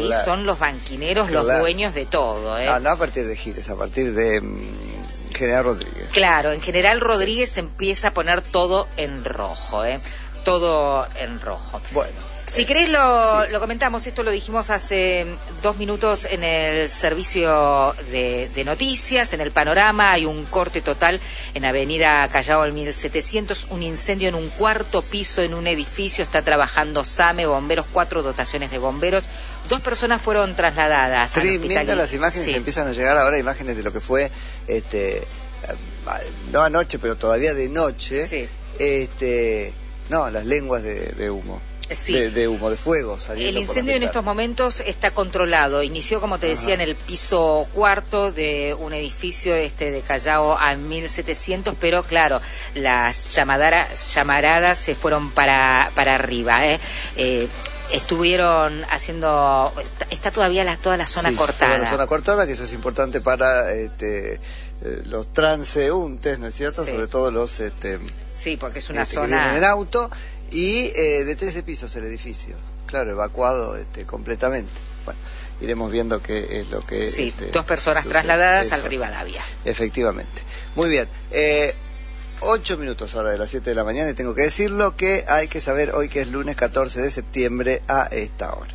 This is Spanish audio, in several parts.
ahí son los banquineros, los dueños de todo. No a partir de Giles, a partir de General Rodríguez. Claro, en General Rodríguez empieza a poner todo en rojo, todo en rojo. Bueno. Si querés lo comentamos, esto lo dijimos hace 2 minutos en el servicio de noticias, en el panorama. Hay un corte total en Avenida Callao al 1700, un incendio en un 4º piso en un edificio, está trabajando SAME, bomberos, 4 dotaciones de bomberos, 2 personas fueron trasladadas. Tremendas las imágenes, empiezan a llegar ahora imágenes de lo que fue, no anoche, pero todavía de noche, las lenguas de humo. Sí. De humo, de fuego. El incendio en estos momentos está controlado. Inició, como te decía, en el piso 4 de un edificio de Callao a 1700, pero claro, las llamaradas se fueron para arriba. Estuvieron haciendo... Está todavía toda la zona cortada. Toda la zona cortada, que eso es importante para los transeúntes, ¿no es cierto? Sí. Sobre todo los... sí, porque es una zona... que vienen en auto. Y de 13 pisos el edificio, claro, evacuado completamente. Bueno, iremos viendo qué es lo que... Sí, 2 personas trasladadas al Rivadavia. Efectivamente. Muy bien, 8 minutos ahora de las 7 de la mañana, y tengo que decirlo que hay que saber hoy que es lunes 14 de septiembre a esta hora.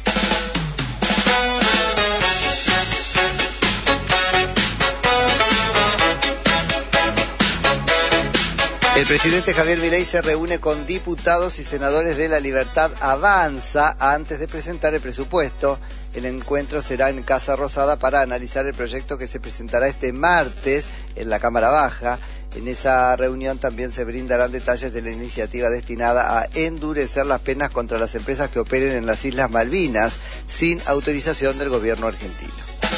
El presidente Javier Milei se reúne con diputados y senadores de La Libertad Avanza antes de presentar el presupuesto. El encuentro será en Casa Rosada para analizar el proyecto que se presentará este martes en la Cámara Baja. En esa reunión también se brindarán detalles de la iniciativa destinada a endurecer las penas contra las empresas que operen en las Islas Malvinas sin autorización del gobierno argentino.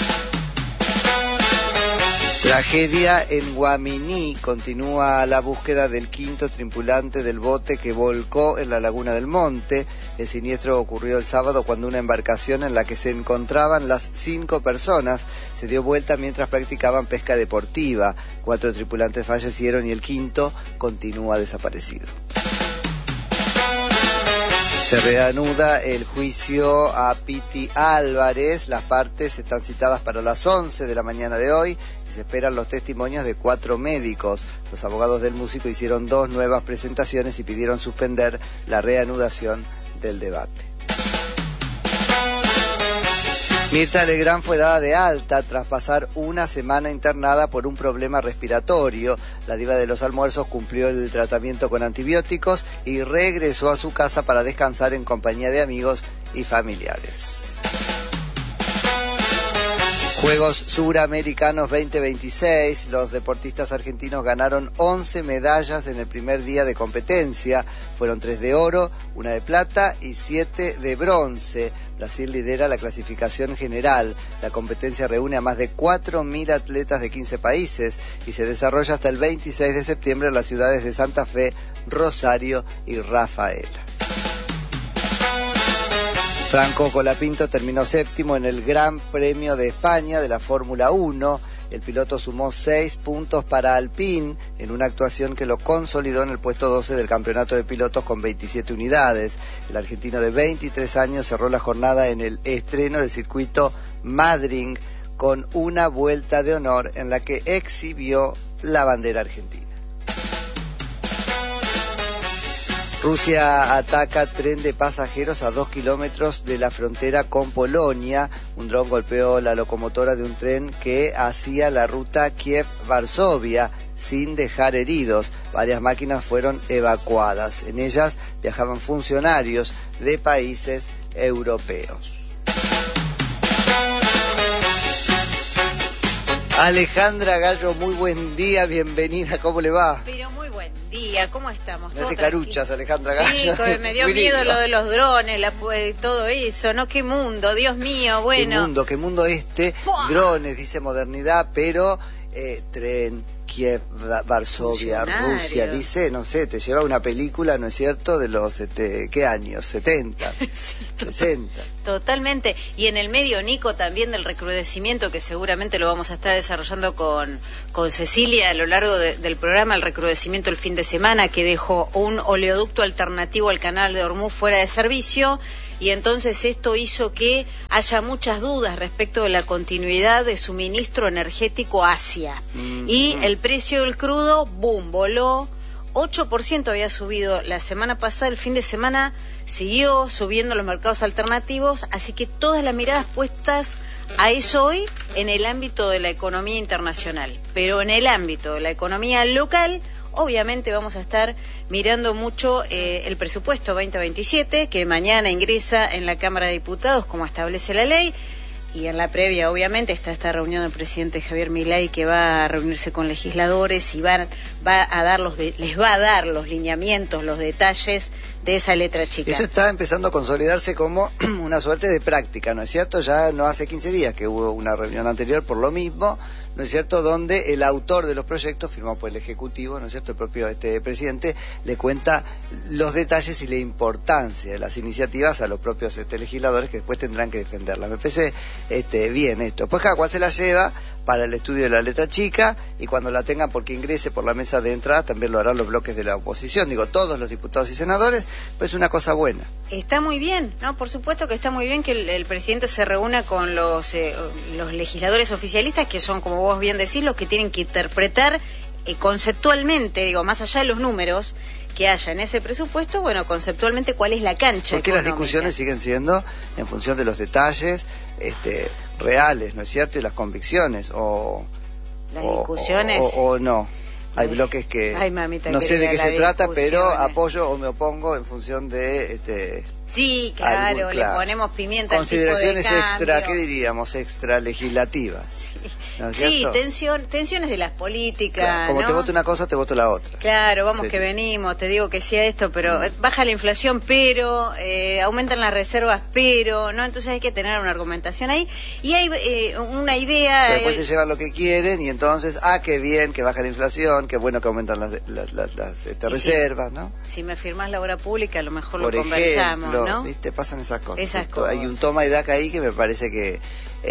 Tragedia en Guaminí. Continúa la búsqueda del 5º tripulante del bote que volcó en la Laguna del Monte. El siniestro ocurrió el sábado cuando una embarcación en la que se encontraban las 5 personas se dio vuelta mientras practicaban pesca deportiva. 4 tripulantes fallecieron y el 5º continúa desaparecido. Se reanuda el juicio a Piti Álvarez. Las partes están citadas para las 11 de la mañana de hoy. Se esperan los testimonios de 4 médicos. Los abogados del músico hicieron 2 nuevas presentaciones y pidieron suspender la reanudación del debate. Mirta Legrand fue dada de alta tras pasar una semana internada por un problema respiratorio. La diva de los almuerzos cumplió el tratamiento con antibióticos y regresó a su casa para descansar en compañía de amigos y familiares. Juegos Suramericanos 2026, los deportistas argentinos ganaron 11 medallas en el primer día de competencia. Fueron 3 de oro, 1 de plata y 7 de bronce. Brasil lidera la clasificación general. La competencia reúne a más de 4.000 atletas de 15 países y se desarrolla hasta el 26 de septiembre en las ciudades de Santa Fe, Rosario y Rafaela. Franco Colapinto terminó 7º en el Gran Premio de España de la Fórmula 1. El piloto sumó 6 puntos para Alpine en una actuación que lo consolidó en el puesto 12 del campeonato de pilotos con 27 unidades. El argentino de 23 años cerró la jornada en el estreno del circuito Madrid con una vuelta de honor en la que exhibió la bandera argentina. Rusia ataca tren de pasajeros a 2 kilómetros de la frontera con Polonia. Un dron golpeó la locomotora de un tren que hacía la ruta Kiev-Varsovia sin dejar heridos. Varias máquinas fueron evacuadas. En ellas viajaban funcionarios de países europeos. Alejandra Gallo, muy buen día, bienvenida, ¿cómo le va? Pero muy buen día, ¿cómo estamos? Me hace caruchas, Alejandra Gallo. Sí, me dio miedo lo de los drones, todo eso, ¿no? Qué mundo, Dios mío, bueno. Qué mundo ¡Puah! Drones, dice modernidad, pero tren, Kiev, Varsovia, Rusia, dice, no sé, te lleva una película, ¿no es cierto?, de los, ¿qué años? 70, sí, 60. Totalmente, y en el medio, Nico, también del recrudecimiento, que seguramente lo vamos a estar desarrollando con Cecilia a lo largo del programa, el recrudecimiento el fin de semana, que dejó un oleoducto alternativo al canal de Hormuz fuera de servicio, y entonces esto hizo que haya muchas dudas respecto de la continuidad de suministro energético a Asia. Y el precio del crudo, boom, voló. 8% había subido la semana pasada, el fin de semana siguió subiendo los mercados alternativos, así que todas las miradas puestas a eso hoy en el ámbito de la economía internacional. Pero en el ámbito de la economía local, obviamente vamos a estar mirando mucho el presupuesto 2027, que mañana ingresa en la Cámara de Diputados, como establece la ley. Y en la previa, obviamente, está esta reunión del presidente Javier Milei, que va a reunirse con legisladores y les va a dar los lineamientos, los detalles de esa letra chica. Eso está empezando a consolidarse como una suerte de práctica, ¿no es cierto? Ya no hace 15 días que hubo una reunión anterior por lo mismo, ¿no es cierto?, donde el autor de los proyectos, firmado por el Ejecutivo, ¿no es cierto?, el propio presidente, le cuenta los detalles y la importancia de las iniciativas a los propios legisladores que después tendrán que defenderlas. Me parece bien esto. Pues cada cual se la lleva para el estudio de la letra chica, y cuando la tengan porque ingrese por la mesa de entrada también lo harán los bloques de la oposición, digo, todos los diputados y senadores, pues es una cosa buena. Está muy bien, ¿no? Por supuesto que está muy bien que el presidente se reúna con los legisladores oficialistas, que son, como vos bien decís, los que tienen que interpretar conceptualmente, digo, más allá de los números que haya en ese presupuesto, bueno, conceptualmente cuál es la cancha porque económica. Las discusiones siguen siendo en función de los detalles reales, ¿no es cierto?, y las convicciones, las discusiones o no. Hay bloques que no sé de qué se trata, pero apoyo o me opongo en función de sí, claro, le ponemos pimienta al tipo de consideraciones cambio. extra, ¿qué diríamos? Extra legislativas. Sí, ¿no es sí, cierto? tensiones de las políticas, claro, como ¿no? te voto una cosa, te voto la otra. Claro, vamos Sí. que venimos, te digo que sí a esto, pero baja la inflación, pero aumentan las reservas, pero, ¿no? Entonces hay que tener una argumentación ahí, y hay una idea... Pero después se llevan lo que quieren, y entonces, qué bien que baja la inflación, qué bueno que aumentan las reservas, ¿no? Si me firmás la obra pública, a lo mejor Por lo conversamos, ejemplo, ¿no? ¿viste? Pasan esas cosas. Esas cosas. Hay un toma y daca ahí que me parece que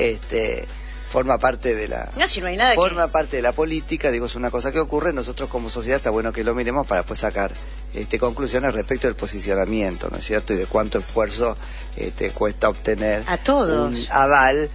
forma parte de la No, si no hay nada parte de la política, digo, es una cosa que ocurre. Nosotros como sociedad está bueno que lo miremos para pues sacar conclusiones respecto del posicionamiento, ¿no es cierto?, y de cuánto esfuerzo cuesta obtener a todos un aval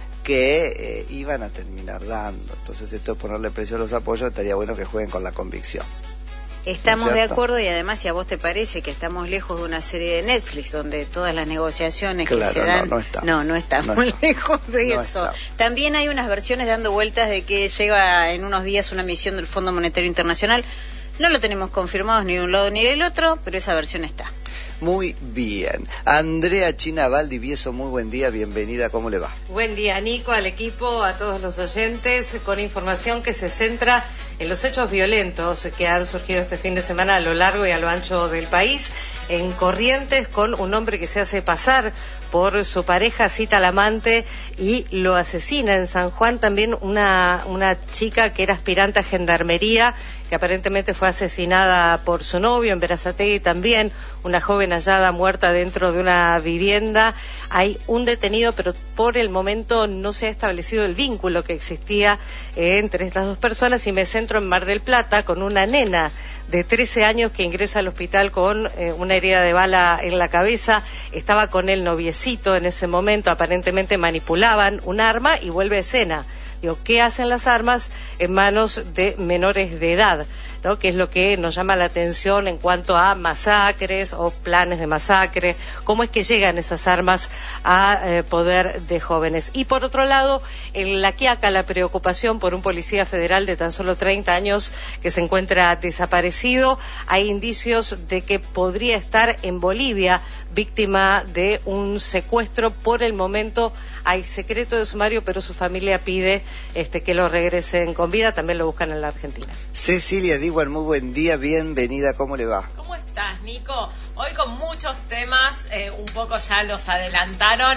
que iban a terminar dando. Entonces, esto de ponerle precio a los apoyos, estaría bueno que jueguen con la convicción. Estamos ¿No es de cierto? acuerdo, y además, si a vos te parece que estamos lejos de una serie de Netflix donde todas las negociaciones que se dan... No estamos lejos de eso. Estamos. También hay unas versiones dando vueltas de que llega en unos días una misión del Fondo Monetario Internacional. No lo tenemos confirmados ni de un lado ni del otro, pero esa versión está. Muy bien. Andrea China Valdivieso, muy buen día, bienvenida, ¿cómo le va? Buen día, Nico, al equipo, a todos los oyentes, con información que se centra en los hechos violentos que han surgido este fin de semana a lo largo y a lo ancho del país. En Corrientes, con un hombre que se hace pasar por su pareja, cita al amante y lo asesina. En San Juan también una chica que era aspirante a gendarmería, que aparentemente fue asesinada por su novio. En Berazategui también una joven hallada muerta dentro de una vivienda. Hay un detenido, pero por el momento no se ha establecido el vínculo que existía entre estas dos personas. Y me centro en Mar del Plata, con una nena de 13 años que ingresa al hospital con una herida de bala en la cabeza. Estaba con el noviecito en ese momento, aparentemente manipulaban un arma, y vuelve a escena. Digo, ¿qué hacen las armas en manos de menores de edad? ¿No? Que es lo que nos llama la atención en cuanto a masacres o planes de masacre, cómo es que llegan esas armas a poder de jóvenes. Y por otro lado, en La Quiaca, la preocupación por un policía federal de tan solo 30 años que se encuentra desaparecido. Hay indicios de que podría estar en Bolivia, víctima de un secuestro. Por el momento hay secreto de sumario, pero su familia pide que lo regresen con vida. También lo buscan en la Argentina. Cecilia Diguar, muy buen día, bienvenida, ¿cómo le va? ¿Cómo estás, Nico? Hoy con muchos temas, un poco ya los adelantaron.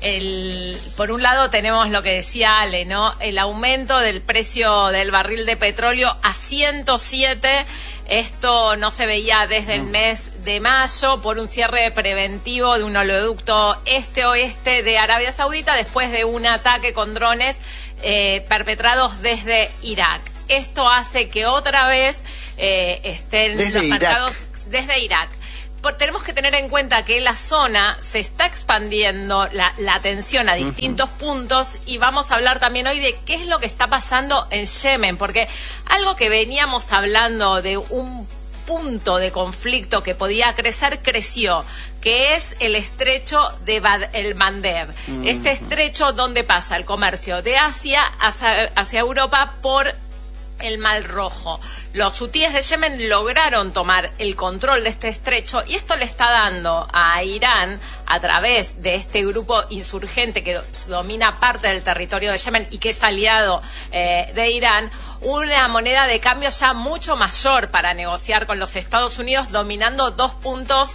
Por un lado tenemos lo que decía Ale, ¿no? El aumento del precio del barril de petróleo a 107. Esto no se veía desde el mes de mayo, por un cierre preventivo de un oleoducto este-oeste de Arabia Saudita, después de un ataque con drones perpetrados desde Irak. Esto hace que otra vez estén los mercados desde Irak. tenemos que tener en cuenta que la zona se está expandiendo la tensión a distintos puntos, y vamos a hablar también hoy de qué es lo que está pasando en Yemen, porque algo que veníamos hablando de un punto de conflicto que podía crecer, creció, que es el estrecho de el Mandeb. Este estrecho donde pasa el comercio de Asia hacia Europa por el Mar Rojo. Los hutíes de Yemen lograron tomar el control de este estrecho, y esto le está dando a Irán, a través de este grupo insurgente que domina parte del territorio de Yemen y que es aliado de Irán, una moneda de cambio ya mucho mayor para negociar con los Estados Unidos, dominando 2 puntos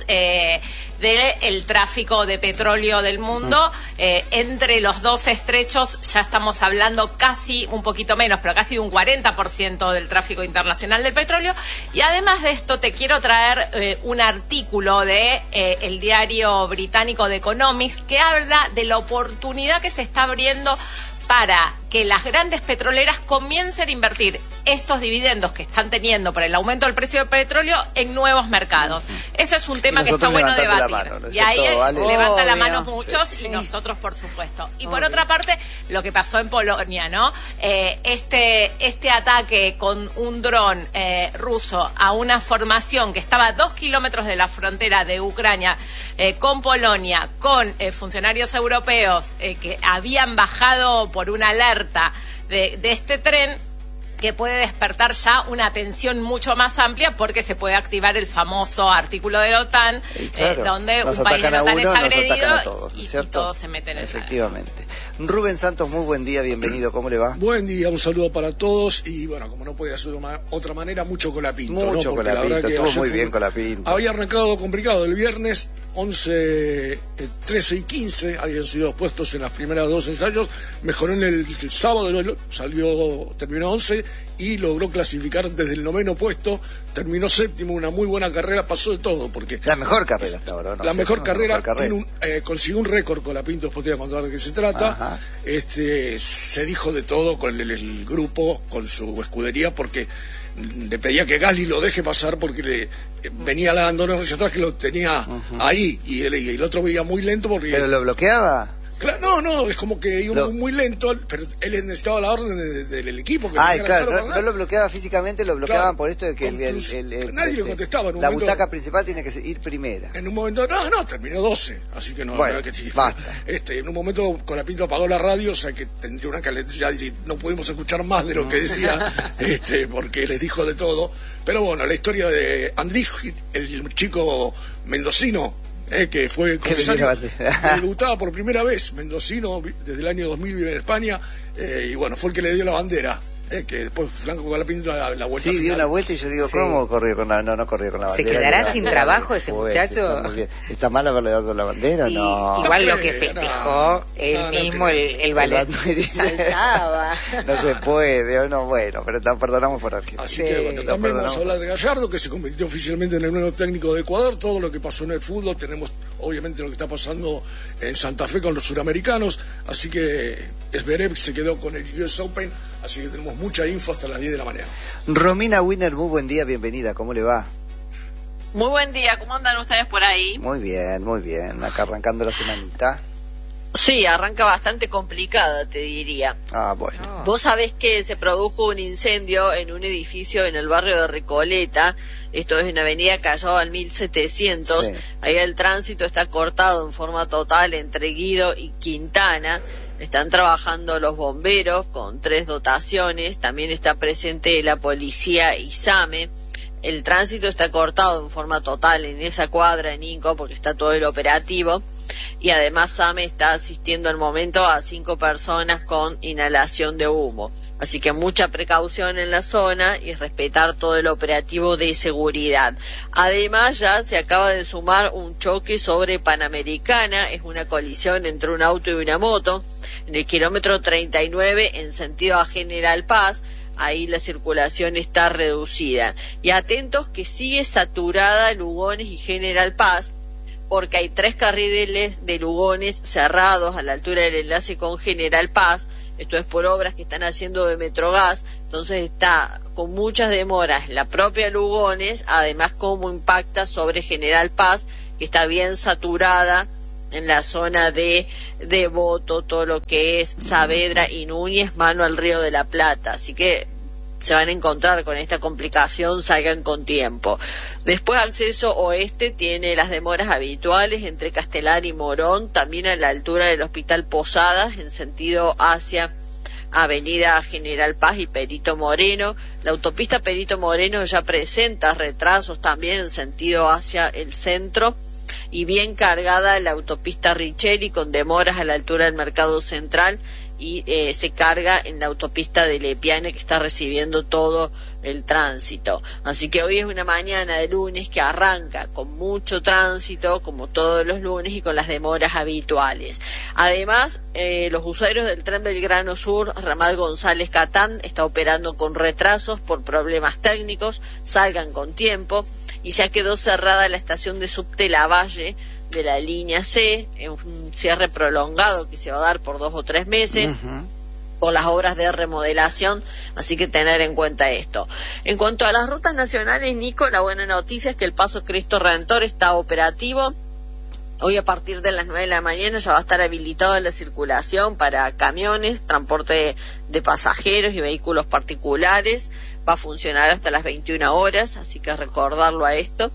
del tráfico de petróleo del mundo. Entre los 2 estrechos ya estamos hablando casi, un poquito menos, pero casi un 40% del tráfico internacional del petróleo. Y además de esto te quiero traer un artículo de el diario británico The Economist, que habla de la oportunidad que se está abriendo para que las grandes petroleras comiencen a invertir estos dividendos que están teniendo por el aumento del precio del petróleo en nuevos mercados. Ese es un tema que está bueno debatir. Mano, ¿no? Y ahí levanta la mano Obvio. muchos, Sí. y nosotros, por supuesto. Y por otra parte, lo que pasó en Polonia, ¿no? Este ataque con un dron ruso a una formación que estaba a 2 kilómetros de la frontera de Ucrania con Polonia, con funcionarios europeos que habían bajado por una alerta de este tren, que puede despertar ya una tensión mucho más amplia, porque se puede activar el famoso artículo de la OTAN, claro, donde nos un país de la OTAN es nos agredido atacan a todos, ¿no es y cierto? todos se meten en el Efectivamente. Rubén Santos, muy buen día, bienvenido, ¿cómo le va? Buen día, un saludo para todos, y bueno, como no podía ser de otra manera, mucho Colapinto. Mucho ¿no? Porque la Colapinto, verdad que estuvo ayer muy fue bien Colapinto. Había arrancado complicado el viernes, 11, 13 y 15 habían sido puestos en las primeras 2 ensayos, mejoró en el sábado, terminó 11 y logró clasificar desde el 9º puesto, terminó 7º, una muy buena carrera, pasó de todo, porque La mejor carrera hasta ahora, ¿no? la Sí, mejor ¿no? carrera, La mejor carrera. consiguió un récord con la Pinto, después te voy a contar de qué se trata. Ajá. Se dijo de todo con el grupo, con su escudería, porque le pedía que Gasly lo deje pasar, porque le venía la Andorra hacia atrás, que lo tenía ahí, y el otro veía muy lento porque... ¿Pero lo bloqueaba? Claro, no, es como que iba Lo- muy lento, pero él necesitaba la orden del equipo. Que Ay, le claro, dijera, no, "Claro, no lo bloqueaba físicamente, lo bloqueaban Claro. por esto de que Nadie le contestaba en un la momento. butaca principal tiene que ir primera. En un momento, no, terminó 12, así que no, Bueno, no, que- basta. En un momento Colapinto apagó la radio, o sea que tendría una calentura, ya no pudimos escuchar más de lo que decía, porque les dijo de todo. Pero bueno, la historia de Andrés, el chico mendocino, que fue Que le comisario, dio la- debutaba por primera vez, mendocino, desde el año 2000 vive en España, y bueno, fue el que le dio la bandera. Que después Franco Colapinto la vuelta Sí, dio final. una vuelta y yo digo, Sí. ¿cómo corrió con la...? No corrió con la ¿Se bandera. quedará Dio la sin bandera. trabajo ese Pues, muchacho? Está muy bien. ¿Está mal haberle dado la bandera? Y- No. Igual No lo que creo, festejó no. él No, no mismo, creo. el ballet. Saltaba. No se puede, o no, bueno, pero perdonamos por Argentina. Así Sí. que bueno, Lo también vamos a perdonamos. hablar de Gallardo, que se convirtió oficialmente en el nuevo técnico de Ecuador, todo lo que pasó en el fútbol, tenemos obviamente lo que está pasando en Santa Fe con los suramericanos, así que Zverev se quedó con el US Open, así que tenemos mucha info hasta las 10 de la mañana. Romina Wiener, muy buen día, bienvenida, ¿cómo le va? Muy buen día, ¿cómo andan ustedes por ahí? Muy bien, acá arrancando la semanita. Sí, arranca bastante complicada, te diría. Bueno. Vos sabés que se produjo un incendio en un edificio en el barrio de Recoleta, esto es en Avenida Callao al 1700, Sí. ahí el tránsito está cortado en forma total entre Guido y Quintana, están trabajando los bomberos con 3 dotaciones, también está presente la policía y SAME. El tránsito está cortado en forma total en esa cuadra en Inco porque está todo el operativo, y además SAME está asistiendo al momento a 5 personas con inhalación de humo. Así que mucha precaución en la zona y respetar todo el operativo de seguridad. Además ya se acaba de sumar un choque sobre Panamericana, es una colisión entre un auto y una moto, en el kilómetro 39 en sentido a General Paz. Ahí la circulación está reducida. Y atentos que sigue saturada Lugones y General Paz, porque hay 3 carriles de Lugones cerrados a la altura del enlace con General Paz. Esto es por obras que están haciendo de Metrogas, entonces está con muchas demoras la propia Lugones, además cómo impacta sobre General Paz, que está bien saturada en la zona de Devoto, todo lo que es Saavedra y Núñez, mano al Río de la Plata. Así que se van a encontrar con esta complicación, salgan con tiempo. Después, acceso oeste tiene las demoras habituales entre Castelar y Morón, también a la altura del Hospital Posadas, en sentido hacia Avenida General Paz y Perito Moreno. La autopista Perito Moreno ya presenta retrasos también en sentido hacia el centro, y bien cargada la autopista Richelli con demoras a la altura del Mercado Central, y se carga en la autopista de Lepiane, que está recibiendo todo el tránsito. Así que hoy es una mañana de lunes que arranca con mucho tránsito, como todos los lunes, y con las demoras habituales. Además, los usuarios del tren Belgrano Sur, ramal González Catán, está operando con retrasos por problemas técnicos, salgan con tiempo, y ya quedó cerrada la estación de subte Lavalle de la línea C, en un cierre prolongado que se va a dar por 2 o 3 meses. Por las obras de remodelación, así que tener en cuenta esto. En cuanto a las rutas nacionales, Nico, la buena noticia es que el Paso Cristo Redentor está operativo. Hoy a partir de las 9 de la mañana ya va a estar habilitado la circulación para camiones, transporte de pasajeros y vehículos particulares. Va a funcionar hasta las 21 horas, así que recordarlo a esto.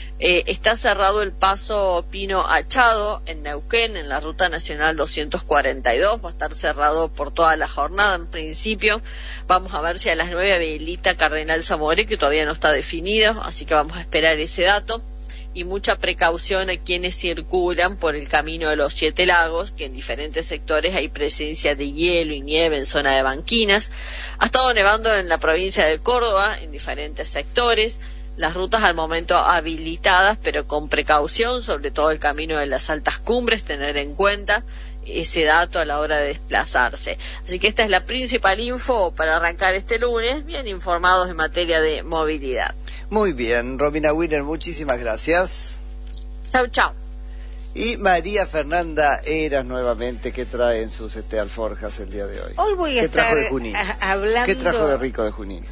Está cerrado el paso Pino Achado en Neuquén, en la ruta nacional 242, va a estar cerrado por toda la jornada en principio. Vamos a ver si a las 9 habilita Cardenal Zamoré, que todavía no está definido, así que vamos a esperar ese dato. Y mucha precaución a quienes circulan por el camino de los 7 lagos, que en diferentes sectores hay presencia de hielo y nieve en zona de banquinas. Ha estado nevando en la provincia de Córdoba, en diferentes sectores. Las rutas al momento habilitadas, pero con precaución, sobre todo el camino de las altas cumbres, tener en cuenta ese dato a la hora de desplazarse. Así que esta es la principal info para arrancar este lunes, bien informados en materia de movilidad. Muy bien, Romina Wiener, muchísimas gracias. Chau, chau. Y María Fernanda Eras nuevamente, ¿qué trae en sus alforjas el día de hoy? Hoy voy a ¿Qué estar trajo de Junín? hablando... ¿Qué trajo de rico de Junín?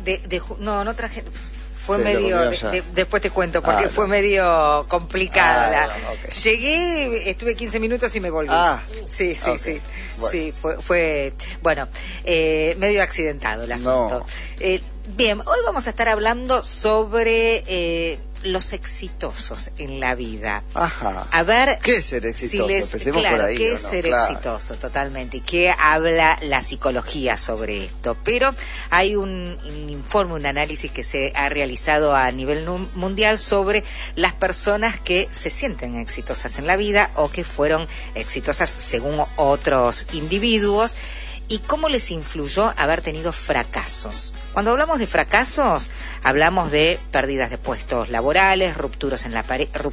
No traje... Fue Se medio, después te cuento, porque fue medio complicada. Okay. Llegué, estuve 15 minutos y me volví. Sí. Bueno. Sí, fue bueno, medio accidentado el asunto. No. Bien, hoy vamos a estar hablando sobre los exitosos en la vida. Ajá. A ver, ¿qué es ser exitoso? Empecemos claro, por ahí. ¿qué es ser exitoso? Totalmente. ¿Y qué habla la psicología sobre esto? Pero hay un informe, un análisis que se ha realizado a nivel mundial sobre las personas que se sienten exitosas en la vida o que fueron exitosas según otros individuos. ¿Y cómo les influyó haber tenido fracasos? Cuando hablamos de fracasos, hablamos de pérdidas de puestos laborales, rupturas en las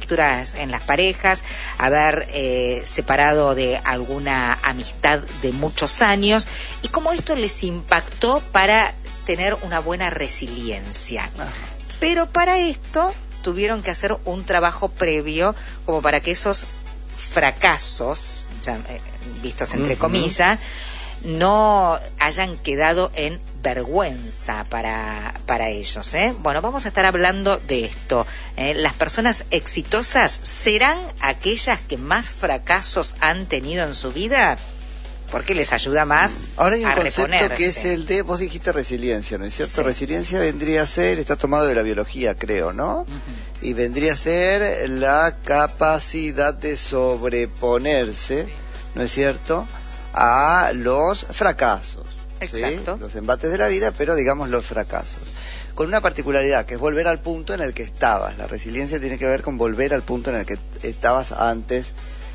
parejas, haber separado de alguna amistad de muchos años, y cómo esto les impactó para tener una buena resiliencia. Pero para esto tuvieron que hacer un trabajo previo como para que esos fracasos, vistos entre comillas, no hayan quedado en vergüenza para ellos. Bueno, vamos a estar hablando de esto. Las personas exitosas serán aquellas que más fracasos han tenido en su vida, porque les ayuda más Ahora hay un a concepto reponerse. que es el de, vos dijiste resiliencia, ¿no es cierto? Sí. Resiliencia vendría a ser, está tomado de la biología, creo, ¿no? Y vendría a ser la capacidad de sobreponerse, ¿no es cierto?, a los fracasos. Exacto. ¿Sí? Los embates de la vida, pero digamos los fracasos. Con una particularidad, que es volver al punto en el que estabas. La resiliencia tiene que ver con volver al punto en el que estabas antes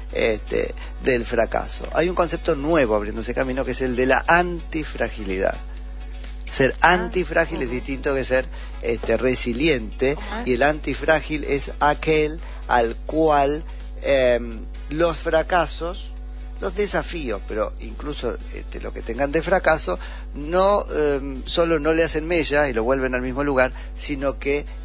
del fracaso. Hay un concepto nuevo abriéndose camino, que es el de la antifragilidad. Ser antifrágil es distinto que ser resiliente, y el antifrágil es aquel al cual los fracasos, los desafíos, pero incluso lo que tengan de fracaso, no solo no le hacen mella y lo vuelven al mismo lugar, sino que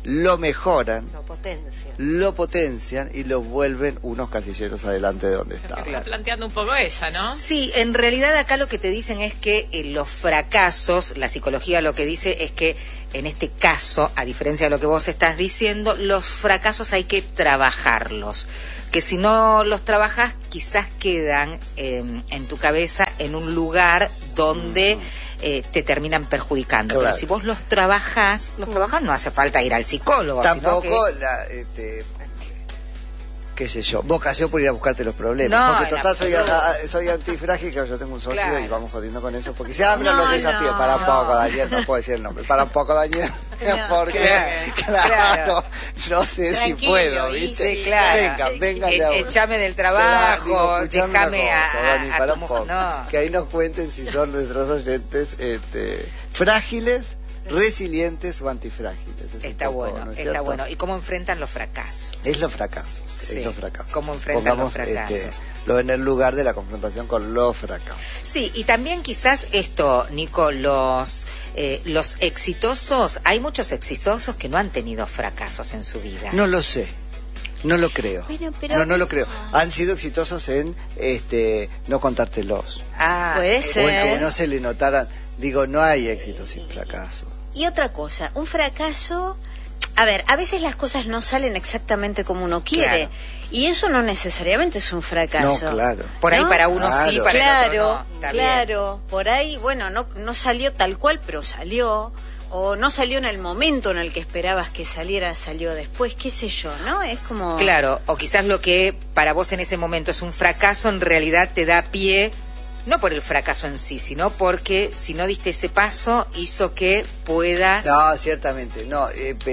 lo mejoran, Lo lo potencian y lo vuelven unos casilleros adelante de donde estaban. Está planteando un poco ella, ¿no? Sí, en realidad acá lo que te dicen es que los fracasos, la psicología lo que dice es que en este caso, a diferencia de lo que vos estás diciendo, los fracasos hay que trabajarlos. Que si no los trabajas, quizás quedan en tu cabeza en un lugar donde te terminan perjudicando. Claro. Pero si vos los trabajás, no hace falta ir al psicólogo. Tampoco sino que... qué sé yo, vocación por ir a buscarte los problemas, No, porque en total soy antifrágil, que yo tengo un socio Claro. y vamos jodiendo con eso, porque se hablan los desafíos, para un poco, Daniel, no puedo decir el nombre, para un poco, Daniel, porque, claro, no sé Tranquilo, si puedo, ¿viste? Sí, claro. Vengan de ahora. Échame del trabajo, Escuchame déjame una cosa, Dani, a para tu un mujer. poco, No. que ahí nos cuenten si son nuestros oyentes frágiles, resilientes o antifrágiles. Es Está un poco, bueno, ¿no es está cierto? bueno. ¿Y cómo enfrentan los fracasos? Es los fracasos. Sí, Es los fracasos. ¿cómo enfrentan los fracasos? Lo en el lugar de la confrontación con los fracasos. Sí, y también quizás esto, Nico, los exitosos, hay muchos exitosos que no han tenido fracasos en su vida. No lo sé. No lo creo. Bueno, pero- No lo creo. Han sido exitosos en no contártelos. Ah, Puede O en ser. que no se le notaran. Digo, no hay éxito sin fracaso. Y otra cosa, un fracaso, a ver, a veces las cosas no salen exactamente como uno quiere, Claro. y eso no necesariamente es un fracaso. No, claro. Por ahí ¿no? para uno sí, Claro. para el otro Claro, no. Está claro, por ahí, bueno, no salió tal cual, pero salió, o no salió en el momento en el que esperabas que saliera, salió después, qué sé yo, ¿no? Es como... bien. Claro, o quizás lo que para vos en ese momento es un fracaso, en realidad te da pie, no por el fracaso en sí, sino porque si no diste ese paso, hizo que puedas... No, ciertamente. No.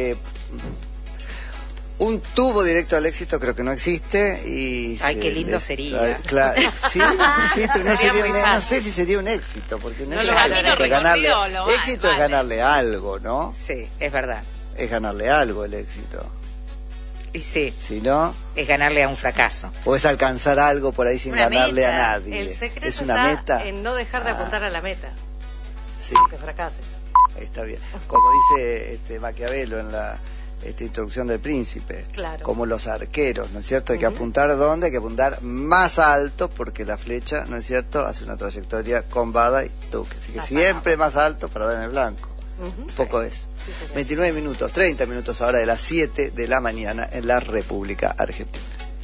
Un tubo directo al éxito creo que no existe y Ay, qué lindo sería. Claro, sí, pero no, Sería muy no fácil. sé si sería un éxito, porque un No, éxito el camino es ganarle, recorrido lo vale, éxito es vale. ganarle algo, ¿no? Sí, es verdad. Es ganarle algo el éxito. Y sí, Si no, es ganarle a un fracaso. podés alcanzar algo por ahí sin Una ganarle meta. a nadie. El secreto es una está meta. en no dejar de Ah. apuntar a la meta, Sí, que fracase. está bien. Como dice Maquiavelo en la introducción del Príncipe, Claro. como los arqueros, ¿no es cierto? Hay que apuntar a dónde, hay que apuntar más alto porque la flecha, ¿no es cierto?, hace una trayectoria con bada y tuque. Así que siempre más alto para dar en el blanco. Un poco es. 29 minutos, 30 minutos ahora de las 7 de la mañana en la República Argentina.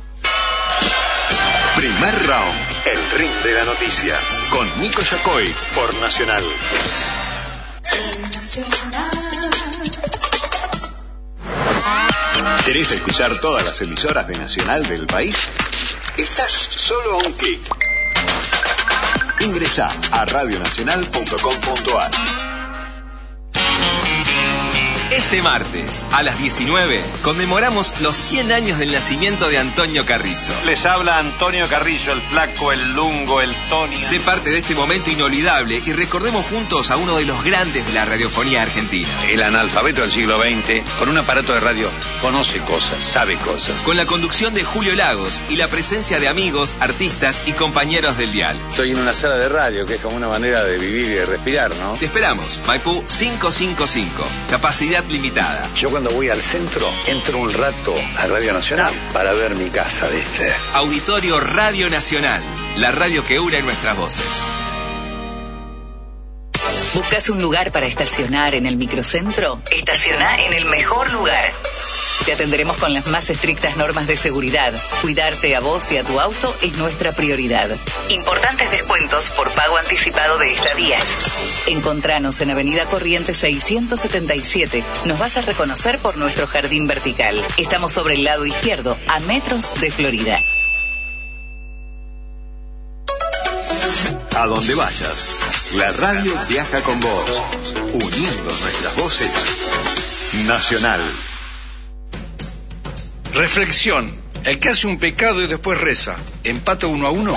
Primer round, el ring de la noticia, con Nico Yacoy por Nacional. ¿Querés escuchar todas las emisoras de Nacional del país? Estás solo a un clic. Ingresá a radionacional.com.ar. Este martes, a las 19, conmemoramos los 100 años del nacimiento de Antonio Carrizo. Les habla Antonio Carrizo, el flaco, el lungo, el Tony. Sé parte de este momento inolvidable y recordemos juntos a uno de los grandes de la radiofonía argentina. El analfabeto del siglo XX, con un aparato de radio, conoce cosas, sabe cosas. Con la conducción de Julio Lagos y la presencia de amigos, artistas y compañeros del dial. Estoy en una sala de radio, que es como una manera de vivir y de respirar, ¿no? Te esperamos, Maipú 555, capacidad limitada. Yo cuando voy al centro, entro un rato a Radio Nacional para ver mi casa, ¿viste? Auditorio Radio Nacional, la radio que une nuestras voces. ¿Buscas un lugar para estacionar en el microcentro? Estaciona en el mejor lugar. Te atenderemos con las más estrictas normas de seguridad. Cuidarte a vos y a tu auto es nuestra prioridad. Importantes descuentos por pago anticipado de estadías. Encontranos en Avenida Corrientes 677. Nos vas a reconocer por nuestro jardín vertical. Estamos sobre el lado izquierdo, a metros de Florida. A donde vayas, la radio viaja con vos, uniendo nuestras voces. Nacional. Reflexión. El que hace un pecado y después reza, ¿empata 1-1?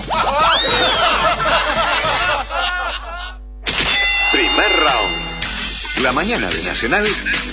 Primer round. La mañana de Nacional